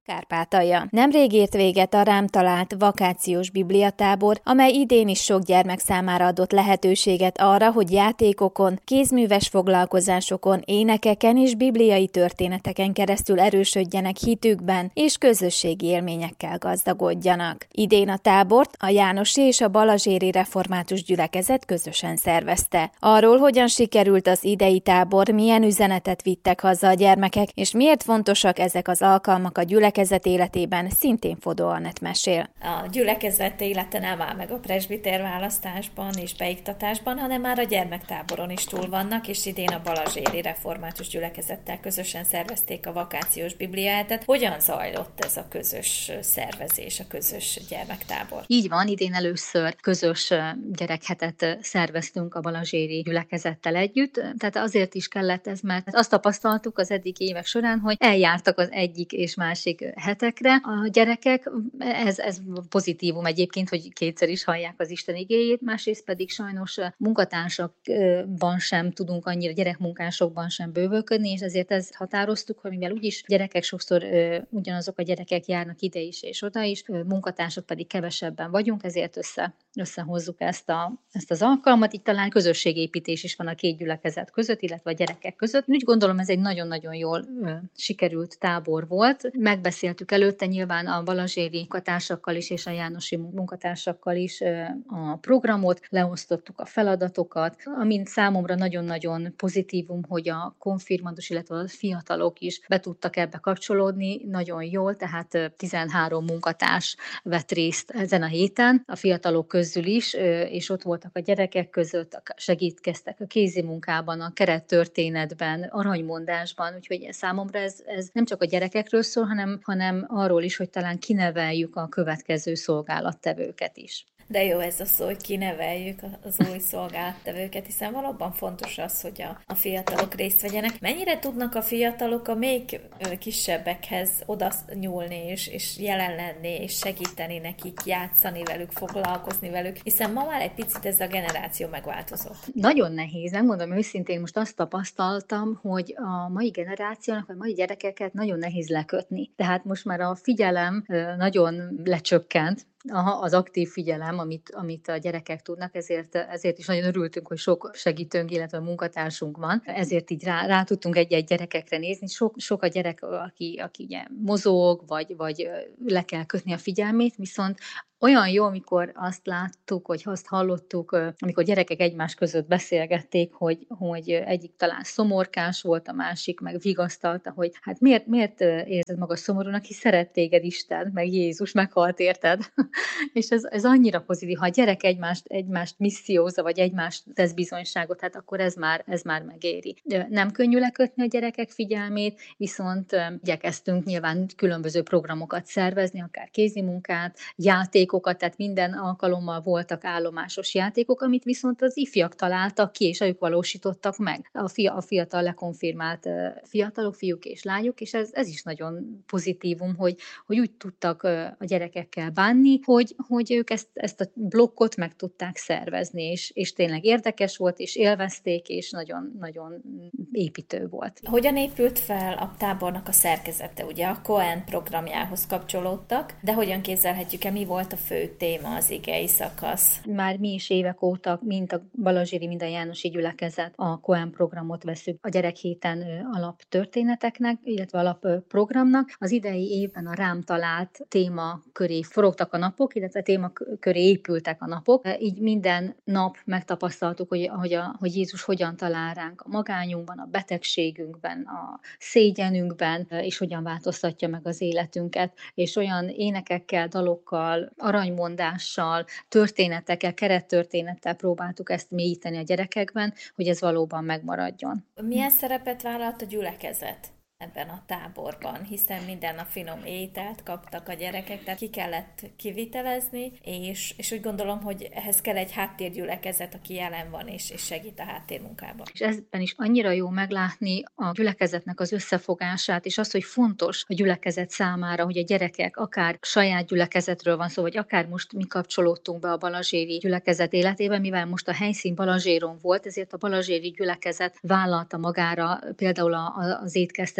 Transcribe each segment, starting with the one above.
Kárpátalja. Nemrég ért véget a rám talált vakációs bibliatábor, amely idén is sok gyermek számára adott lehetőséget arra, hogy játékokon, kézműves foglalkozásokon, énekeken és bibliai történeteken keresztül erősödjenek hitükben és közösségi élményekkel gazdagodjanak. Idén a tábort a Jánosi és a Balazséri Református Gyülekezet közösen szervezte. Arról, hogyan sikerült az idei tábor, milyen üzenetet vittek haza a gyermekek, és miért fontosak ezek az alkalmak a gyülekezet életében, szintén Fodó Anett mesél. A gyülekezet élete nem áll meg a presbiter választásban és beiktatásban, hanem már a gyermektáboron is túl vannak, és idén a Balazséri Református Gyülekezettel közösen szervezték a vakációs bibliahetet. Hogyan zajlott ez a közös szervezés, a közös gyermektábor? Így van, idén először közös gyerekhetet szerveztünk a Balazséri Gyülekezettel együtt, tehát azért is kellett ez, mert azt tapasztaltuk az eddigi évek során, hogy eljártak az egyik és másik hetekre a gyerekek. Ez pozitívum egyébként, hogy kétszer is hallják az Isten igéjét, másrészt pedig sajnos munkatársakban sem tudunk annyira, gyerekmunkásokban sem bővölködni, és ezért ezt határoztuk, hogy mivel úgyis gyerekek sokszor ugyanazok a gyerekek járnak ide is és oda is, munkatársak pedig kevesebben vagyunk, ezért összehozzuk ezt az alkalmat. Itt talán közösségépítés is van a két gyülekezet között, illetve a gyerekek között. Úgy gondolom, ez egy nagyon-nagyon jól sikerült tábor volt. Megbeszéltük előtte nyilván a balazséri munkatársakkal is és a jánosi munkatársakkal is a programot, leosztottuk a feladatokat, amint számomra nagyon-nagyon pozitívum, hogy a konfirmandus, illetve a fiatalok is be tudtak ebbe kapcsolódni nagyon jól, tehát 13 munkatárs vett részt ezen a héten, a fiatalok közül is, és ott voltak a gyerekek között, segítkeztek a kézimunkában, a kerettörténetben, aranymondásban, úgyhogy számomra ez nem csak a gyerekekről szól, hanem arról is, hogy talán kineveljük a következő szolgálattevőket is. De jó ez a szó, hogy kineveljük az új szolgálattevőket, hiszen valóban fontos az, hogy a fiatalok részt vegyenek. Mennyire tudnak a fiatalok a még kisebbekhez oda nyúlni, és jelen lenni, és segíteni nekik, játszani velük, foglalkozni velük, hiszen ma már egy picit ez a generáció megváltozott. Nagyon nehéz, nem mondom őszintén, most azt tapasztaltam, hogy a mai generációnak, a mai gyerekeket nagyon nehéz lekötni. Tehát most már a figyelem nagyon lecsökkent, az aktív figyelem, amit a gyerekek tudnak, ezért is nagyon örültünk, hogy sok segítőnk, illetve munkatársunk van. Ezért így rá tudtunk egy-egy gyerekekre nézni. Sok a gyerek, aki ugye mozog, vagy le kell kötni a figyelmét, viszont olyan jó, amikor azt láttuk, vagy azt hallottuk, amikor gyerekek egymás között beszélgették, hogy egyik talán szomorkás volt, a másik meg vigasztalta, hogy hát miért érzed magad szomorúnak, hisz szeret téged Isten, meg Jézus meghalt érted. És ez annyira pozitív, ha a gyerek egymást missziózza, vagy egymást tesz bizonyságot, hát akkor ez már megéri. Nem könnyű lekötni a gyerekek figyelmét, viszont igyekeztünk nyilván különböző programokat szervezni, akár kézimunkát, játékokat, tehát minden alkalommal voltak állomásos játékok, amit viszont az ifjak találtak ki, és ők valósítottak meg. A fiatal lekonfirmált fiatalok, fiúk és lányok, és ez is nagyon pozitívum, hogy úgy tudtak a gyerekekkel bánni, hogy ők ezt a blokkot meg tudták szervezni, és tényleg érdekes volt, és élvezték, és nagyon-nagyon építő volt. Hogyan épült fel a tábornak a szerkezete? Ugye a Cohen programjához kapcsolódtak, de hogyan képzelhetjük-e, mi volt a fő téma, az igei szakasz? Már mi is évek óta, mind a Balazséri, mind a Jánosi Gyülekezet a Cohen programot veszük a gyerekhéten alaptörténeteknek, illetve alapprogramnak. Az idei évben a rám talált téma köré forogtak a napok, illetve téma köré épültek a napok. Így minden nap megtapasztaltuk, hogy Jézus hogyan talál ránk a magányunkban, a betegségünkben, a szégyenünkben, és hogyan változtatja meg az életünket. És olyan énekekkel, dalokkal, aranymondással, történetekkel, kerettörténettel próbáltuk ezt mélyíteni a gyerekekben, hogy ez valóban megmaradjon. Milyen szerepet vállalt a gyülekezet ebben a táborban, hiszen minden nap finom ételt kaptak a gyerekek, tehát ki kellett kivitelezni, és úgy gondolom, hogy ehhez kell egy háttérgyülekezet, aki jelen van és segít a háttérmunkában. És ebben is annyira jó meglátni a gyülekezetnek az összefogását, és az, hogy fontos a gyülekezet számára, hogy a gyerekek akár saját gyülekezetről van szó, vagy akár most mi kapcsolódtunk be a balazséri gyülekezet életébe, mivel most a helyszín Balazséron volt, ezért a balazséri gyülekezet vállalta magára például az étkeztetést,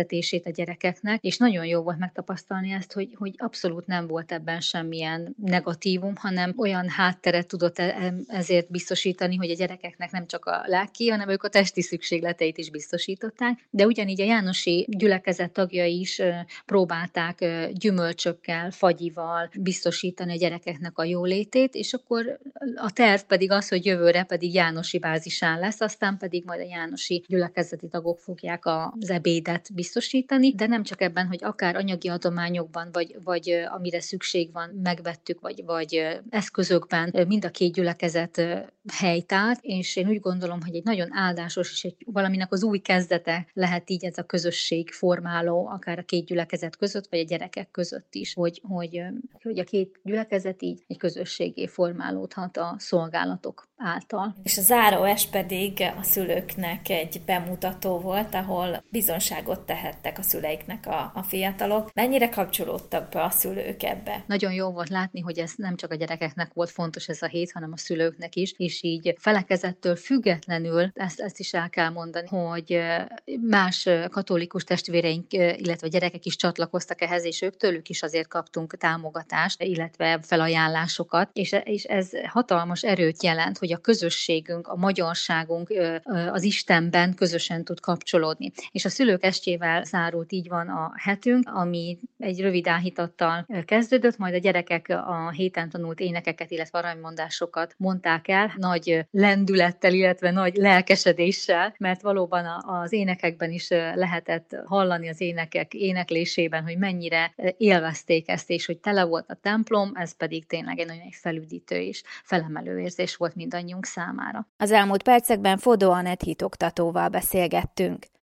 gyülekezetvezetését a gyerekeknek, és nagyon jó volt megtapasztalni ezt, hogy abszolút nem volt ebben semmilyen negatívum, hanem olyan hátteret tudott ezért biztosítani, hogy a gyerekeknek nem csak a lelki, hanem ők a testi szükségleteit is biztosították, de ugyanígy a jánosi gyülekezet tagjai is próbálták gyümölcsökkel, fagyival biztosítani a gyerekeknek a jólétét, és akkor a terv pedig az, hogy jövőre pedig jánosi bázisán lesz, aztán pedig majd a jánosi gyülekezeti tagok fogják az ebédet biztosítani, de nem csak ebben, hogy akár anyagi adományokban, vagy amire szükség van, megvettük, vagy eszközökben mind a két gyülekezet helytált, és én úgy gondolom, hogy egy nagyon áldásos és valaminek az új kezdete lehet így ez a közösség formáló, akár a két gyülekezet között, vagy a gyerekek között is, hogy a két gyülekezet így egy közösségé formálódhat a szolgálatok által. És a záróes pedig a szülőknek egy bemutató volt, ahol bizonságot tehettek a szüleiknek a fiatalok. Mennyire kapcsolódtak be a szülők ebbe? Nagyon jó volt látni, hogy ez nem csak a gyerekeknek volt fontos ez a hét, hanem a szülőknek is, és így felekezettől függetlenül ezt is el kell mondani, hogy más katolikus testvéreink, illetve gyerekek is csatlakoztak ehhez, és tőlük is azért kaptunk támogatást, illetve felajánlásokat, és ez hatalmas erőt jelent, hogy a közösségünk, a magyarságunk az Istenben közösen tud kapcsolódni. És a szülők estjével zárult, így van a hetünk, ami egy rövid áhítattal kezdődött, majd a gyerekek a héten tanult énekeket, illetve aranymondásokat mondták el, nagy lendülettel, illetve nagy lelkesedéssel, mert valóban az énekekben is lehetett hallani az énekek éneklésében, hogy mennyire élvezték ezt, és hogy tele volt a templom, ez pedig tényleg egy nagyon felüdítő és felemelő érzés volt mindannyiunk számára. Az elmúlt percekben Fodó Anett hitoktatóval beszélgettünk.